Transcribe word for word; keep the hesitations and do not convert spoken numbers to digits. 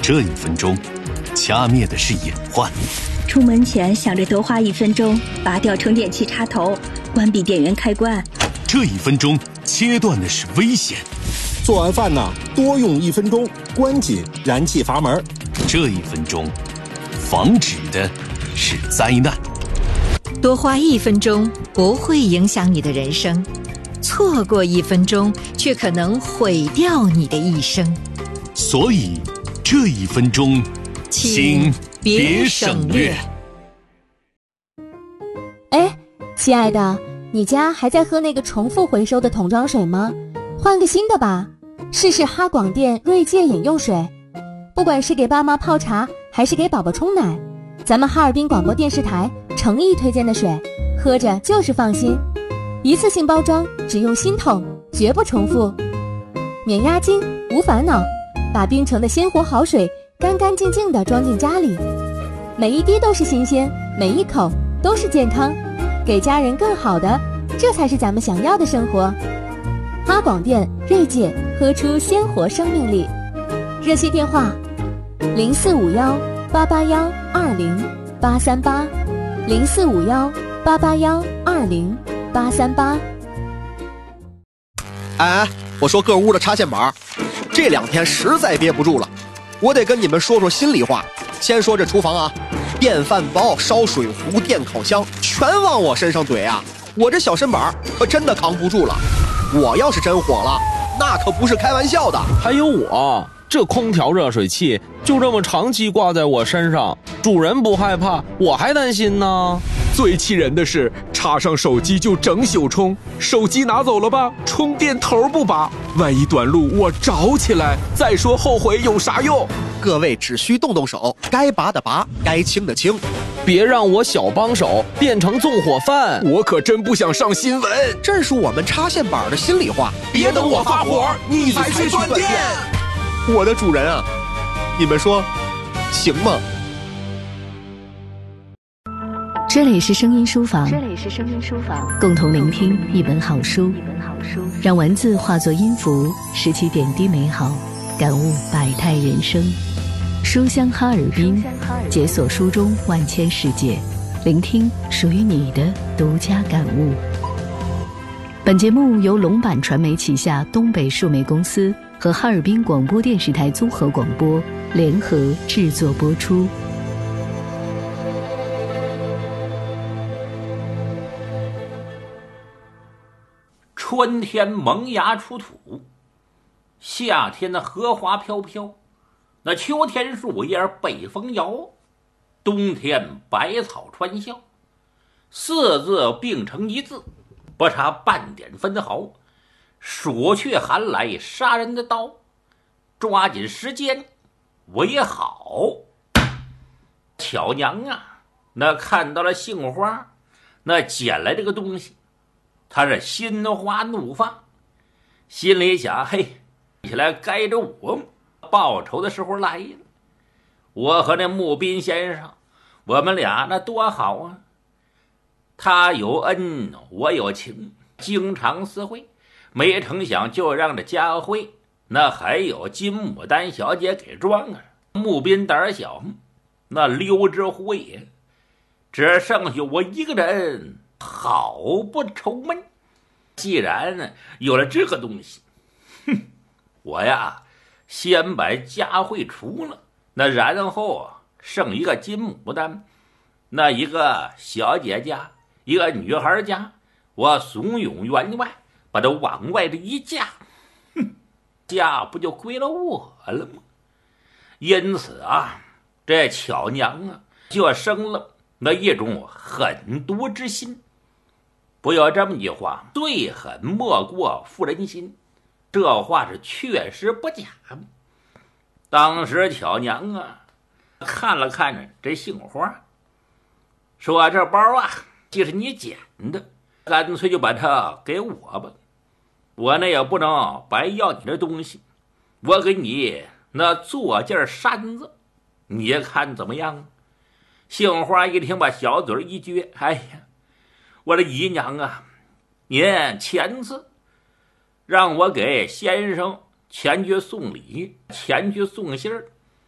这一分钟，掐灭的是隐患。 出门前想着多花一分钟拔掉充电器插头，关闭电源开关。 这一分钟切断的是危险。 做完饭呢，多用一分钟，关紧燃气阀门。 这一分钟防止的是灾难。 多花一分钟不会影响你的人生，错过一分钟却可能毁掉你的一生。 所以这一分钟请别省略。 哎，亲爱的，你家还在喝那个重复回收的桶装水吗？换个新的吧，试试哈广电锐界饮用水。不管是给爸妈泡茶还是给宝宝冲奶，咱们哈尔滨广播电视台诚意推荐的水，喝着就是放心。一次性包装，只用新桶，绝不重复，免押金，无烦恼，把冰城的鲜活好水干干净净地装进家里，每一滴都是新鲜，每一口都是健康，给家人更好的，这才是咱们想要的生活。哈广电锐界，喝出鲜活生命力。热线电话零四五幺八八幺二零八三八，零四五幺八八幺二零八三八。 哎哎，我说各屋的插线板，这两天实在憋不住了，我得跟你们说说心里话。先说这厨房啊，电饭煲、烧水壶、电烤箱全往我身上怼啊，我这小身板可真的扛不住了。我要是真火了，那可不是开玩笑的。 还有我这空调热水器就这么长期挂在我身上，主人不害怕，我还担心呢。 最气人的是，插上手机就整宿充，手机拿走了吧，充电头不拔，万一短路我着起来，再说后悔有啥用？ 各位只需动动手，该拔的拔，该清的清， 别让我小帮手变成纵火犯， 我可真不想上新闻。 这是我们插线板的心里话， 别等我发火，你才去断电。 我的主人啊，你们说行吗？ 这里是声音书房， 这里是声音书房， 共同聆听一本好书， 一本好书， 让文字化作音符，拾起点滴美好，感悟百态人生。书香哈尔滨，解锁书中万千世界，聆听属于你的独家感悟。本节目由龙版传媒旗下东北数媒公司和哈尔滨广播电视台综合广播联合制作播出。 春天萌芽出土，夏天的荷花飘飘，那秋天树叶北风摇，冬天百草穿笑，四字并成一字，不差半点分毫，鼠却寒来杀人的刀，抓紧时间为好。巧娘啊，那看到了杏花，那捡来这个东西，他是心花怒放，心里想，嘿，起来该着我报仇的时候来了。我和那穆斌先生，我们俩那多好啊，他有恩我有情，经常私会，没成想就让这佳慧那还有金牡丹小姐给装了。穆斌胆小，那溜之乎也，只剩下我一个人，好不愁闷。既然呢有了这个东西，哼，我呀先把佳慧除了，那然后剩一个金牡丹，那一个小姐家，一个女孩家，我怂恿员外把它往外的一嫁，哼，家不就归了我了吗？因此啊，这巧娘啊就生了那一种狠毒之心。不要这么句话，最狠莫过妇人心，这话是确实不假。当时巧娘啊看了看着这杏花，说这包啊既是你捡的，干脆就把它给我吧，我那也不能白要你的东西，我给你那做件衫子，你看怎么样？杏花一听，把小嘴一撅，哎呀，我的姨娘啊，您前次让我给先生前去送礼，前去送信儿，